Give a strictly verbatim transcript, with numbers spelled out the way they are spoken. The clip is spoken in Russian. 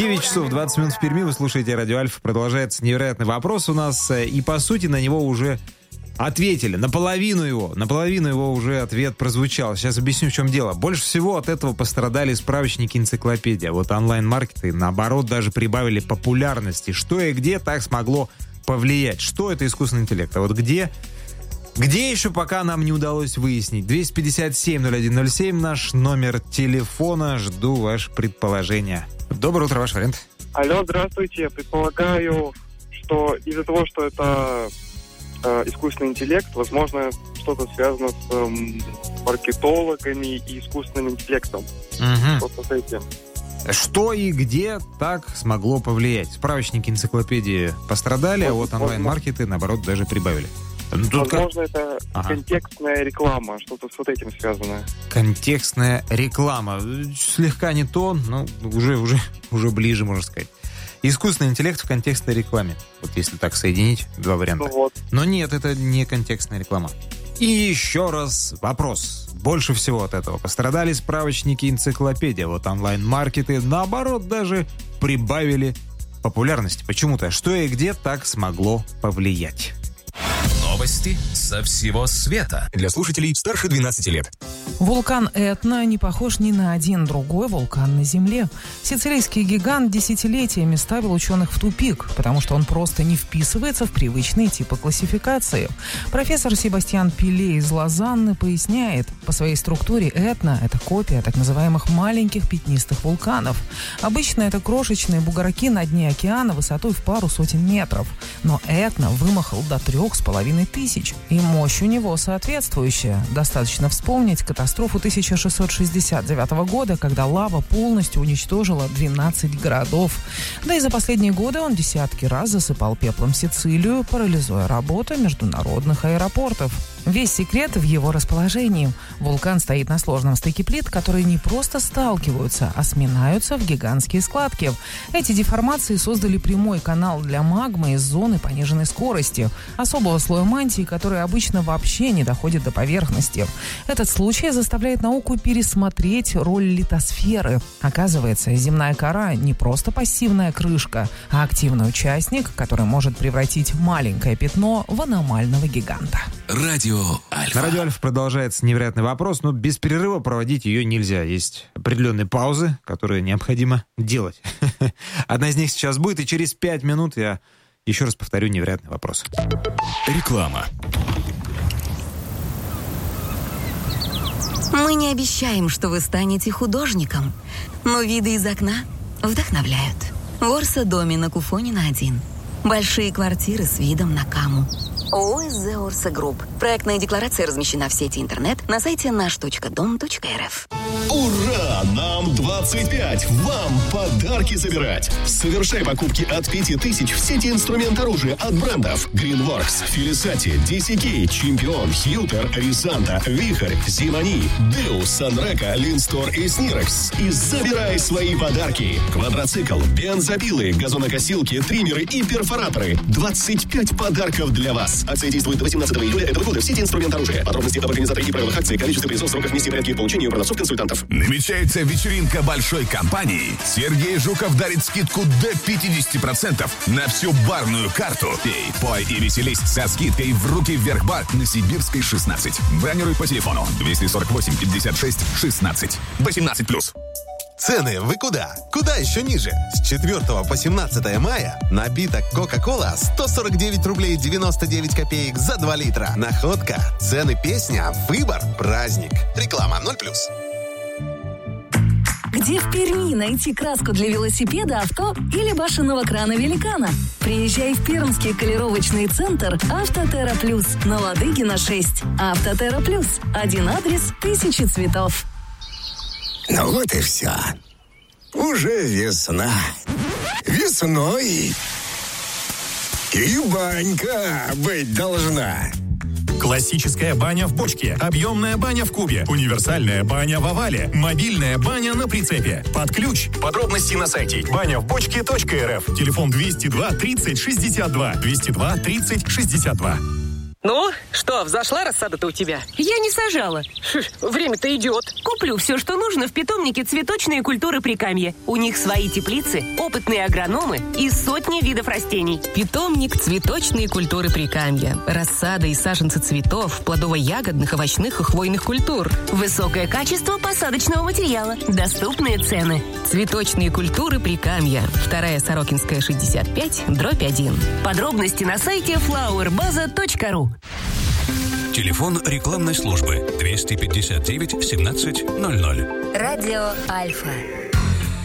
девять часов двадцать минут в Перми. Вы слушаете Радио Альфа. Продолжается невероятный вопрос у нас. И, по сути, на него уже ответили. Наполовину его. Наполовину его уже ответ прозвучал. Сейчас объясню, в чем дело. Больше всего от этого пострадали справочники, энциклопедия. Вот онлайн-маркеты, наоборот, даже прибавили популярности. Что и где так смогло повлиять? Что это искусственный интеллект? А вот где... Где еще пока нам не удалось выяснить? двести пятьдесят семь ноль один ноль семь наш номер телефона. Жду ваше предположение. Доброе утро, ваш вариант. Алло, здравствуйте. Я предполагаю, что из-за того, что это э, искусственный интеллект, возможно, что-то связано с э, маркетологами и искусственным интеллектом. Угу. Вот с этим. Что и где так смогло повлиять? Справочники, энциклопедии пострадали, вот, а вот онлайн-маркеты, наоборот, даже прибавили. Ну, возможно, как... это ага. контекстная реклама, что-то с вот этим связано. Контекстная реклама. Слегка не то, но уже, уже, уже ближе, можно сказать. Искусственный интеллект в контекстной рекламе. Вот если так соединить два варианта. Ну вот. Но нет, это не контекстная реклама. И еще раз вопрос. Больше всего от этого пострадали справочники, энциклопедия. Вот онлайн-маркеты, наоборот, даже прибавили популярности. Почему-то. Что и где так смогло повлиять? Новости со всего света. Для слушателей старше двенадцати лет. Вулкан Этна не похож ни на один другой вулкан на Земле. Сицилийский гигант десятилетиями ставил ученых в тупик, потому что он просто не вписывается в привычные типы классификации. Профессор Себастьян Пиле из Лозанны поясняет, по своей структуре Этна – это копия так называемых маленьких пятнистых вулканов. Обычно это крошечные бугорки на дне океана высотой в пару сотен метров. Но Этна вымахал до трех с половиной тысяч. И мощь у него соответствующая. Достаточно вспомнить катастрофу тысяча шестьсот шестьдесят девятого года, когда лава полностью уничтожила двенадцать городов. Да и за последние годы он десятки раз засыпал пеплом Сицилию, парализуя работу международных аэропортов. Весь секрет в его расположении. Вулкан стоит на сложном стыке плит, которые не просто сталкиваются, а сминаются в гигантские складки. Эти деформации создали прямой канал для магмы из зоны пониженной скорости, особого слоя мантии, который обычно вообще не доходит до поверхности. Этот случай заставляет науку пересмотреть роль литосферы. Оказывается, земная кора не просто пассивная крышка, а активный участник, который может превратить маленькое пятно в аномального гиганта. Радио Альфа. На Радио Альфа продолжается невероятный вопрос, но без перерыва проводить ее нельзя. Есть определенные паузы, которые необходимо делать. Одна из них сейчас будет, и через пять минут я еще раз повторю невероятный вопрос. Реклама. Мы не обещаем, что вы станете художником, но виды из окна вдохновляют. Орса Доми на Куфонина один. Большие квартиры с видом на Каму. ООС Орса Групп. Проектная декларация размещена в сети интернет на сайте наш точка дом точка эр эф. Ура! Нам двадцать пять! Вам подарки забирать! Совершай покупки от пяти тысяч в сети инструмент оружия от брендов Greenworks, Филисати, ди си кей, Чемпион, Хьютер, Рисанта, Вихрь, Зимани, Деус, Санрека, Линстор и Снирекс. И забирай свои подарки! Квадроцикл, бензопилы, газонокосилки, триммеры и перфораторы. двадцать пять подарков для вас! Акция действует до восемнадцатого июля этого года в сети инструмент оружия. Подробности об организаторе и правилах акции, количестве призов, сроках, месте и порядке получения у продавцов-консультантов. Намечается вечеринка большой компании. Сергей Жуков дарит скидку до пятьдесят процентов на всю барную карту. Пей, пой и веселись со скидкой в руки вверх бар на Сибирской шестнадцать. Бронируй по телефону двести сорок восемь пятьдесят шесть шестнадцать. восемнадцать плюс. Цены вы куда? Куда еще ниже? С четвёртого по семнадцатое мая напиток Кока-Кола сто сорок девять рублей девяносто девять копеек за два литра. Находка, цены песня, выбор, праздник. Реклама ноль плюс. Где в Перми найти краску для велосипеда, авто или башенного крана «Великана»? Приезжай в Пермский колеровочный центр «Автотерра Плюс» на Ладыгина шесть. «Автотерра Плюс» – один адрес, тысячи цветов. Ну вот и все. Уже весна. Весной и банька быть должна. Классическая баня в бочке, объемная баня в кубе, универсальная баня в овале, мобильная баня на прицепе. Под ключ. Подробности на сайте баня в бочке точка эр эф. Телефон двести два тридцать шестьдесят два. двести два тридцать шестьдесят два. Ну, что, взошла рассада-то у тебя? Я не сажала. Шиш, время-то идет. Куплю все, что нужно в питомнике «Цветочные культуры Прикамья». У них свои теплицы, опытные агрономы и сотни видов растений. Питомник «Цветочные культуры Прикамья». Рассада и саженцы цветов, плодово-ягодных, овощных и хвойных культур. Высокое качество посадочного материала. Доступные цены. «Цветочные культуры Прикамья». Вторая Сорокинская, шестьдесят пять, дробь один. Подробности на сайте флауэрбаза точка ру. Телефон рекламной службы двести пятьдесят девять семнадцать ноль ноль. Радио Альфа.